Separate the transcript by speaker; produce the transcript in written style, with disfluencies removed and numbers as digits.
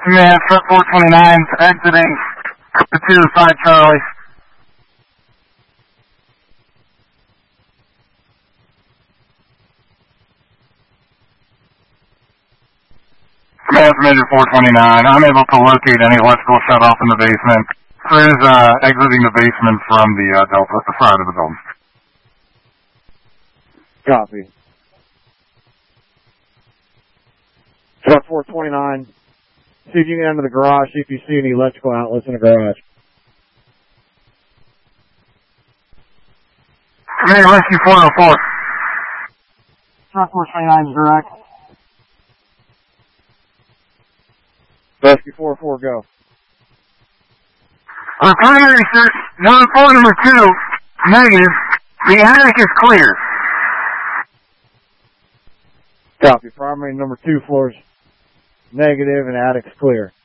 Speaker 1: Command, truck 429 exiting the 2-5 Charlie. Command from Major 429, I'm able to locate any electrical shut-off in the basement. Crews exiting the basement from the Delta, the side of the building.
Speaker 2: Copy. Truck 429, see if you can enter the garage, see if you see any electrical outlets in the garage.
Speaker 1: Command, Rescue 404.
Speaker 3: Truck 429 is direct.
Speaker 2: Rescue 404, go.
Speaker 1: On primary search, number 4, number 2, negative. The attic is clear.
Speaker 2: Copy. Primary number 2 floors negative and attic's clear.